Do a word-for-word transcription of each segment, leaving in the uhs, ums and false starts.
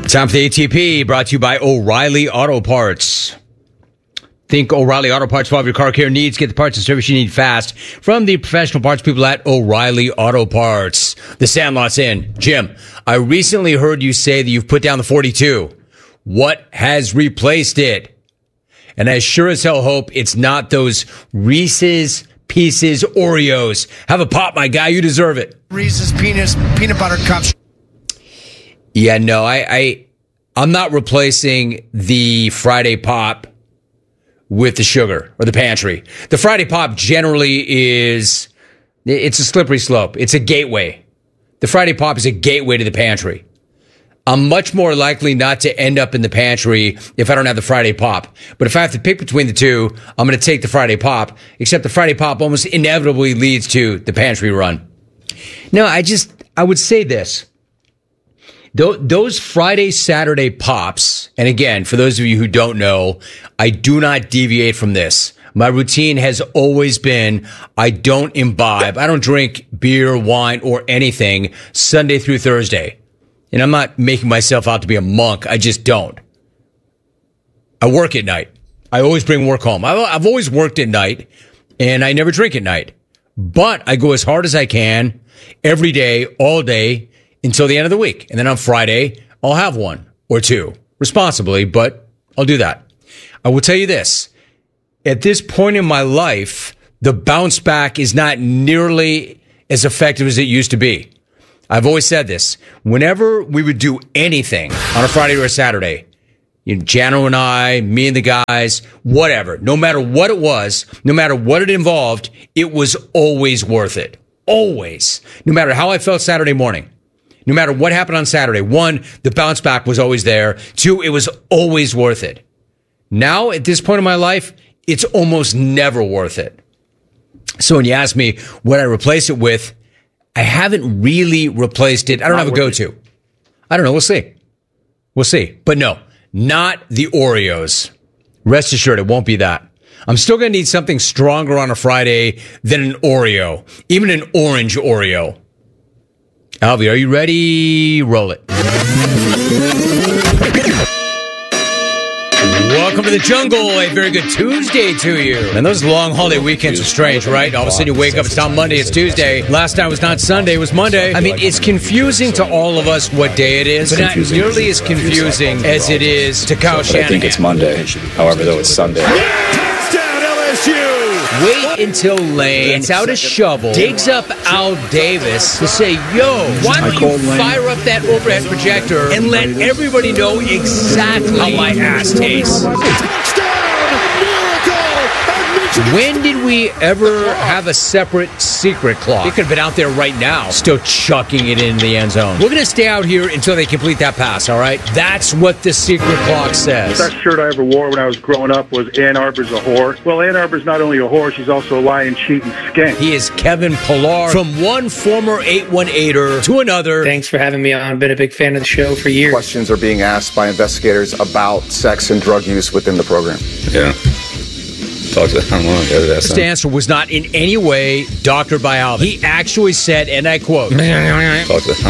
Time for the A T P, brought to you by O'Reilly Auto Parts. Think O'Reilly Auto Parts for all of your car care needs. Get the parts and service you need fast from the professional parts people at O'Reilly Auto Parts. The Sandlot's in. Jim, I recently heard you say that you've put down the forty-two. What has replaced it? And I sure as hell hope it's not those Reese's Pieces Oreos. Have a pop, my guy. You deserve it. Reese's penis, peanut butter cups. Yeah, no, I, I, I'm not replacing the Friday Pop with the sugar or the pantry. The Friday Pop generally is, it's a slippery slope. It's a gateway. The Friday Pop is a gateway to the pantry. I'm much more likely not to end up in the pantry if I don't have the Friday Pop. But if I have to pick between the two, I'm going to take the Friday Pop, except the Friday Pop almost inevitably leads to the pantry run. No, I just, I would say this. Those Friday, Saturday pops, and again, for those of you who don't know, I do not deviate from this. My routine has always been, I don't imbibe, I don't drink beer, wine, or anything Sunday through Thursday. And I'm not making myself out to be a monk, I just don't. I work at night. I always bring work home. I've always worked at night, and I never drink at night. But I go as hard as I can, every day, all day, until the end of the week. And then on Friday, I'll have one or two responsibly, but I'll do that. I will tell you this. At this point in my life, the bounce back is not nearly as effective as it used to be. I've always said this. Whenever we would do anything on a Friday or a Saturday, you know, Jano and I, me and the guys, whatever, no matter what it was, no matter what it involved, it was always worth it. Always. No matter how I felt Saturday morning. No matter what happened on Saturday, one, the bounce back was always there. Two, it was always worth it. Now, at this point in my life, it's almost never worth it. So when you ask me what I replace it with, I haven't really replaced it. I don't have a go-to. I don't know. We'll see. We'll see. But no, not the Oreos. Rest assured, it won't be that. I'm still going to need something stronger on a Friday than an Oreo, even an orange Oreo. Alvy, are you ready? Roll it. Welcome to the jungle. A very good Tuesday to you. And those long holiday weekends are strange, right? All of a sudden you wake up, it's not Monday, it's Tuesday. Last night was not Sunday, it was Monday. I mean, it's confusing to all of us what day it is, but not nearly as confusing as it is to Kyle Shanahan. I think it's Monday. However, though, it's Sunday. Touchdown L S U! Wait until Lane gets out a shovel, digs up Al Davis to say, yo, why don't you fire up that overhead projector and let everybody know exactly how my ass tastes? When did we ever have a separate secret clock? It could have been out there right now, still chucking it in the end zone. We're going to stay out here until they complete that pass, all right? That's what the secret clock says. The best shirt I ever wore when I was growing up was Ann Arbor's a whore. Well, Ann Arbor's not only a whore, she's also a lying, cheating skank. He is Kevin Pillar, from one former eight one eighter to another. Thanks for having me on. I've been a big fan of the show for years. Questions are being asked by investigators about sex and drug use within the program. Yeah. Talk to them. His answer was not in any way doctored by Alvin. He actually said, and I quote, Talk to them. Talk to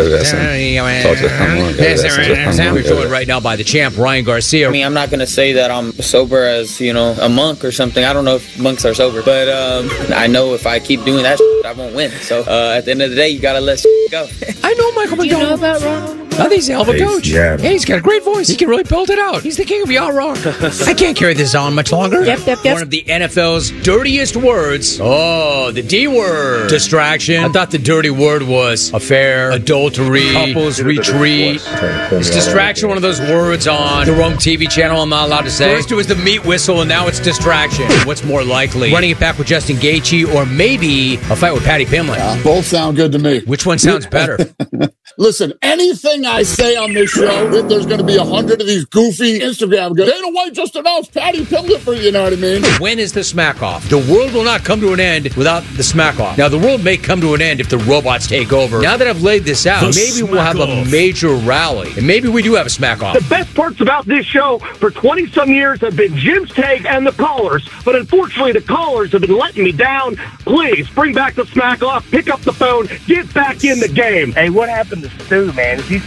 them. We're joined right now by the champ, Ryan Garcia. I mean, I'm not going to say that I'm sober as, you know, a monk or something. I don't know if monks are sober. But um, I know if I keep doing that shit, I won't win. So uh, at the end of the day, you got to let shit go. I know Michael McDonald. Do you know about Ron? I think he's a hell of a coach. Yeah. Hey, he's got a great voice. He can really build it out. He's the king of y'all wrong. I can't carry this on much longer. Yep, yep, yep. One of the N F L's dirtiest words. Oh, the D word. Distraction. I thought the dirty word was affair, adultery, couples retreat. Is distraction one of those words on the wrong T V channel I'm not allowed to say? First it was the meat whistle, and now it's distraction. What's more likely? Running it back with Justin Gaethje, or maybe a fight with Patty Pimblett? Yeah, both sound good to me. Which one sounds better? Listen, anything I say on this show, if there's going to be a hundred of these goofy Instagram guys, Dana White just announced Patty Pimblett for, you know what I mean? When is the smack off? The world will not come to an end without the smack off. Now, the world may come to an end if the robots take over. Now that I've laid this out, the maybe we'll have off. a major rally. And maybe we do have a smack off. The best parts about this show for twenty-some years have been Jim's take and the callers. But unfortunately, the callers have been letting me down. Please, bring back the smack off, pick up the phone, get back in the game. Hey, what happened to Stu, man? Is he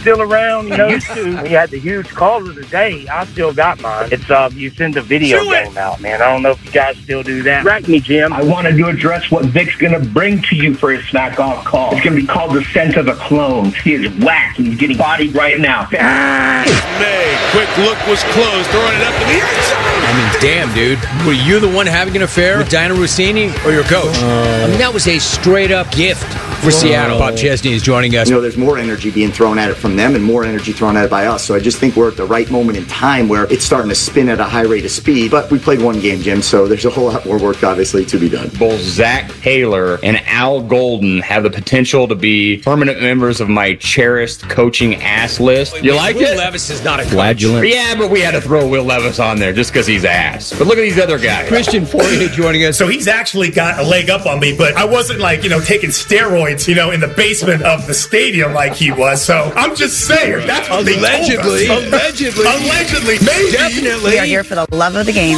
still around? You know, used to. We had the huge call of the day. I still got mine. It's uh, you send a video Do game it. out, man. I don't know if you guys still do that. Rack me, Jim. I wanted to address what Vic's going to bring to you for his snack off call. It's going to be called the scent of a clone. He is whack. He's getting bodied right now. May, quick look was closed, throwing it up to the end zone. I mean, damn, dude. Were you the one having an affair with Diana Rossini or your coach? I mean, that was a straight-up gift for Seattle. Bob Chesney is joining us. You know, there's more energy being thrown at it from them and more energy thrown at it by us. So I just think we're at the right moment in time where it's starting to spin at a high rate of speed. But we played one game, Jim, so there's a whole lot more work, obviously, to be done. Both Zach Taylor and Al Golden have the potential to be permanent members of my cherished coaching ass list. You like Will it? Levis is not a coach. Flagellant. Yeah, but we had to throw Will Levis on there just because he's ass. But look at these other guys. Christian Fourier joining us. So he's actually got a leg up on me, but I wasn't like, you know, taking steroids, you know, in the basement of the stadium like he was. So I'm just saying, that's what Allegedly. they told us. Allegedly. Allegedly. Maybe. Definitely. We are here for the love of the game.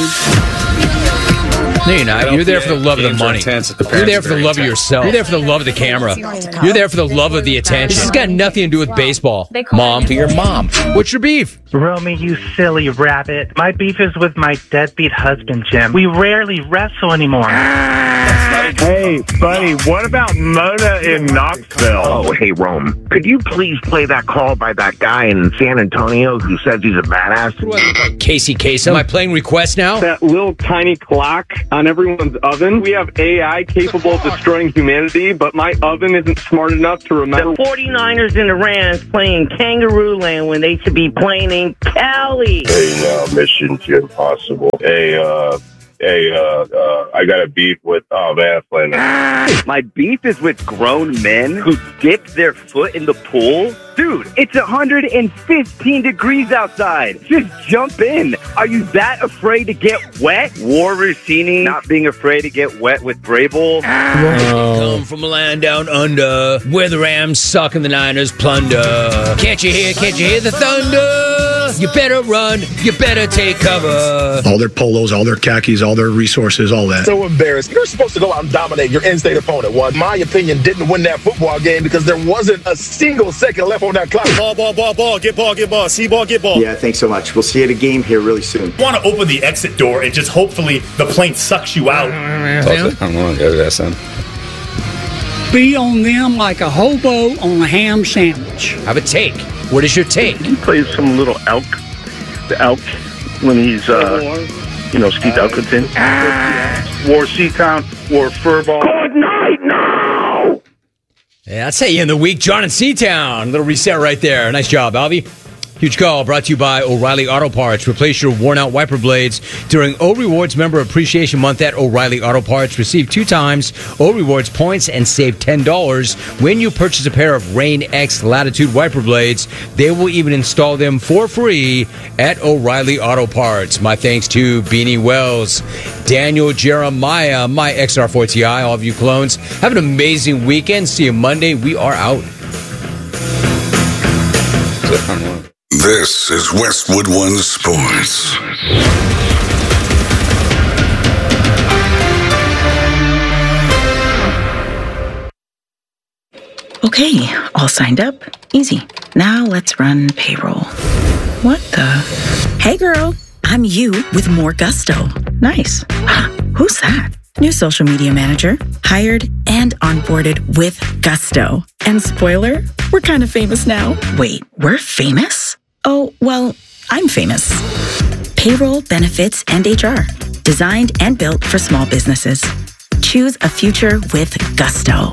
No, you're not. You're there for the love of the money. You're there for the love of yourself. You're there for the love of the camera. You're there for the love of the attention. This has got nothing to do with baseball. Mom to your mom. What's your beef? Romy, you silly rabbit. My beef is with my deadbeat husband, Jim. We rarely wrestle anymore. Hey, buddy, what about Mona in Knoxville? Oh, hey, Rome. Could you please play that call by that guy in San Antonio who says he's a badass? Casey Kasem. Am I playing request now? That little tiny clock on everyone's oven. We have A I capable of destroying humanity, but my oven isn't smart enough to remember. The forty-niners and the Rams playing Kangaroo Land when they should be playing in Cali. Hey, now, Mission Impossible. Hey, uh... Hey, uh, uh, I got a beef with, oh man, playing that. My beef is with grown men who dip their foot in the pool. Dude, it's one hundred fifteen degrees outside. Just jump in. Are you that afraid to get wet? War Rossini not being afraid to get wet with Vrabel. Come from a land down under, where the Rams suck and the Niners plunder. Can't you hear, can't you hear the thunder? You better run, you better take cover. All their polos, all their khakis, all their resources, all that. So embarrassed. You're supposed to go out and dominate your in-state opponent. Well, in my opinion, didn't win that football game because there wasn't a single second left on that clock. Ball, ball, ball, ball, get ball, get ball, see ball, get ball. Yeah, thanks so much. We'll see you at a game here really soon. I want to open the exit door and just hopefully the plane sucks you out. I don't know. That sound. Be on them like a hobo on a ham sandwich. Have a take. What is your take? He plays some little elk, the elk, when he's, uh, you know, Steve Elkington. War Seatown, War Furball. Good night now! Yeah, that's how you end the week. John in Seatown. Little reset right there. Nice job, Alvy. Huge call brought to you by O'Reilly Auto Parts. Replace your worn-out wiper blades during O Rewards Member Appreciation Month at O'Reilly Auto Parts. Receive two times O Rewards points and save ten dollars when you purchase a pair of Rain X Latitude wiper blades. They will even install them for free at O'Reilly Auto Parts. My thanks to Beanie Wells, Daniel Jeremiah, my X R four T I, all of you clones. Have an amazing weekend. See you Monday. We are out. This is Westwood One Sports. Okay, all signed up. Easy. Now let's run payroll. What the? Hey girl, I'm you with more gusto. Nice. Who's that? New social media manager, hired and onboarded with gusto. And spoiler, we're kind of famous now. Wait, we're famous? Oh, well, I'm famous. Payroll, benefits, and H R. Designed and built for small businesses. Choose a future with gusto.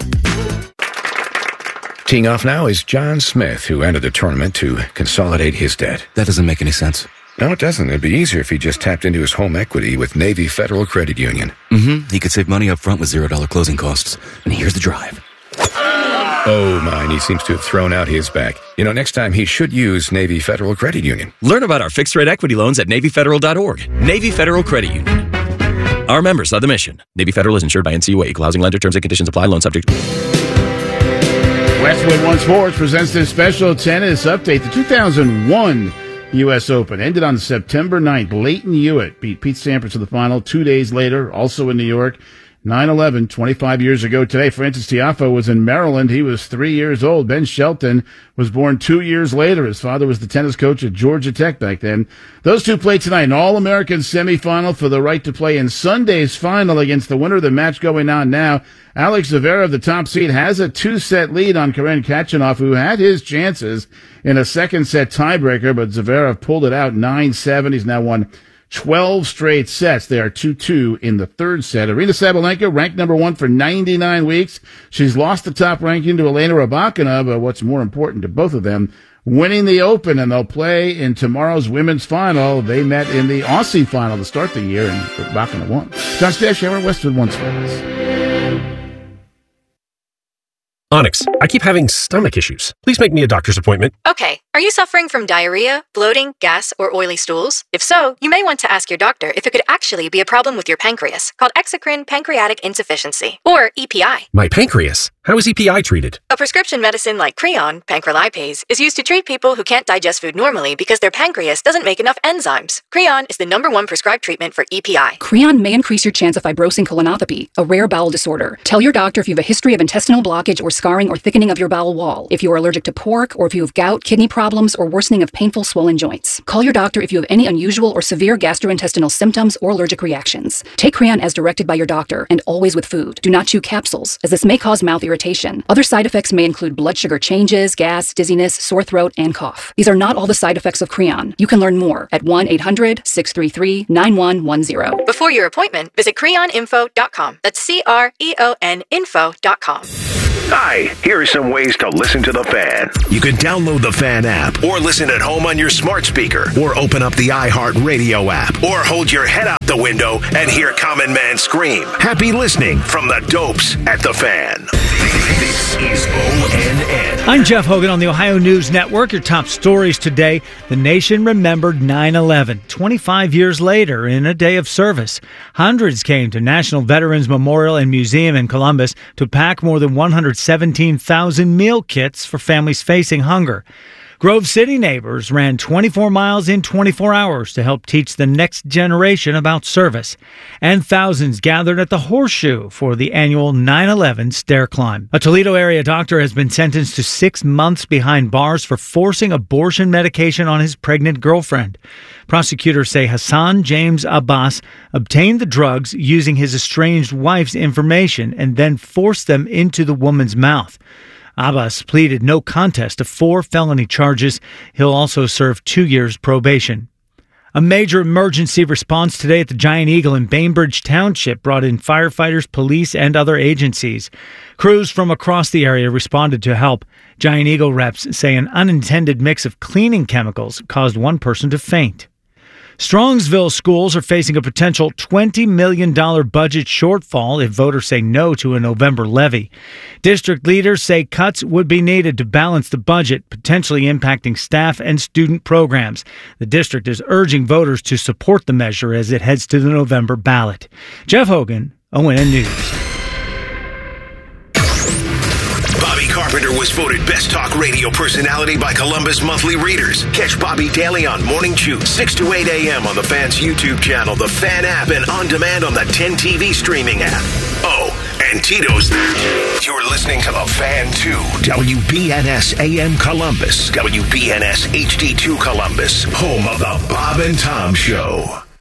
Teeing off now is John Smith, who entered the tournament to consolidate his debt. That doesn't make any sense. No, it doesn't. It'd be easier if he just tapped into his home equity with Navy Federal Credit Union. Mm-hmm. He could save money up front with zero dollar closing costs. And here's the drive. Oh, mine. He seems to have thrown out his back. You know, next time he should use Navy Federal Credit Union. Learn about our fixed-rate equity loans at Navy Federal dot org. Navy Federal Credit Union. Our members of the mission. Navy Federal is insured by N C U A. Equal housing lender. Terms and conditions apply. Loan subject. Westwood One Sports presents this special tennis update. The two thousand one U S Open ended on September ninth. Leighton Hewitt beat Pete Sampras to the final two days later, also in New York. nine eleven, twenty-five years ago today. Francis Tiafoe was in Maryland. He was three years old. Ben Shelton was born two years later. His father was the tennis coach at Georgia Tech back then. Those two play tonight, an All-American semifinal for the right to play in Sunday's final against the winner of the match going on now. Alex Zverev, the top seed, has a two-set lead on Karen Khachanov, who had his chances in a second-set tiebreaker, but Zverev pulled it out nine seven. He's now won twelve straight sets. They are two two in the third set. Arina Sabalenka, ranked number one for ninety-nine weeks. She's lost the top ranking to Elena Rybakina, but what's more important to both of them, winning the Open, and they'll play in tomorrow's women's final. They met in the Aussie final to start the year, and Rybakina won. John Stashower, Westwood One Sports. Onyx, I keep having stomach issues. Please make me a doctor's appointment. Okay. Are you suffering from diarrhea, bloating, gas, or oily stools? If so, you may want to ask your doctor if it could actually be a problem with your pancreas, called exocrine pancreatic insufficiency, or E P I. My pancreas? How is E P I treated? A prescription medicine like Creon, pancrelipase, is used to treat people who can't digest food normally because their pancreas doesn't make enough enzymes. Creon is the number one prescribed treatment for E P I. Creon may increase your chance of fibrosing colonopathy, a rare bowel disorder. Tell your doctor if you have a history of intestinal blockage or scarring or thickening of your bowel wall, if you are allergic to pork, or if you have gout, kidney problems, or worsening of painful swollen joints. Call your doctor if you have any unusual or severe gastrointestinal symptoms or allergic reactions. Take Creon as directed by your doctor, and always with food. Do not chew capsules, as this may cause mouth irritation. Other side effects may include blood sugar changes, gas, dizziness, sore throat, and cough. These are not all the side effects of Creon. You can learn more at one eight hundred, six three three, nine one one zero. Before your appointment, visit creon info dot com. That's C R E O N info dot com. Hi, here are some ways to listen to The Fan. You can download the Fan app, or listen at home on your smart speaker, or open up the iHeartRadio app, or hold your head out the window and hear Common Man scream. Happy listening from the Dopes at The Fan. This is O N N. I'm Jeff Hogan on the Ohio News Network. Your top stories today. The nation remembered nine eleven, twenty-five years later in a day of service. Hundreds came to National Veterans Memorial and Museum in Columbus to pack more than one hundred seventeen thousand meal kits for families facing hunger. Grove City neighbors ran twenty-four miles in twenty-four hours to help teach the next generation about service. And thousands gathered at the Horseshoe for the annual nine eleven stair climb. A Toledo area doctor has been sentenced to six months behind bars for forcing abortion medication on his pregnant girlfriend. Prosecutors say Hassan James Abbas obtained the drugs using his estranged wife's information and then forced them into the woman's mouth. Abbas pleaded no contest to four felony charges. He'll also serve two years probation. A major emergency response today at the Giant Eagle in Bainbridge Township brought in firefighters, police, and other agencies. Crews from across the area responded to help. Giant Eagle reps say an unintended mix of cleaning chemicals caused one person to faint. Strongsville schools are facing a potential twenty million dollars budget shortfall if voters say no to a November levy. District leaders say cuts would be needed to balance the budget, potentially impacting staff and student programs. The district is urging voters to support the measure as it heads to the November ballot. Jeff Hogan, O N N News. Bobby Carpenter was voted Best Talk Radio Personality by Columbus Monthly Readers. Catch Bobby daily on Morning Chew, six to eight a.m. on the Fan's YouTube channel, the Fan app, and on demand on the ten T V streaming app. Oh, and Tito's there. You're listening to the Fan two, W B N S A M Columbus, W B N S H D two Columbus, home of the Bob and Tom Show.